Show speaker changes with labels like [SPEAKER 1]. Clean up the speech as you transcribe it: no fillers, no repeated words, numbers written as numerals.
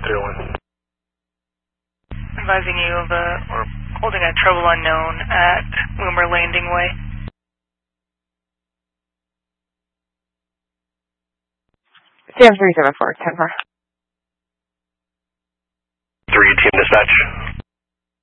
[SPEAKER 1] 301.
[SPEAKER 2] Advising you of we're holding a trouble unknown at Woomer Landing Way.
[SPEAKER 3] CM 374, 10-4.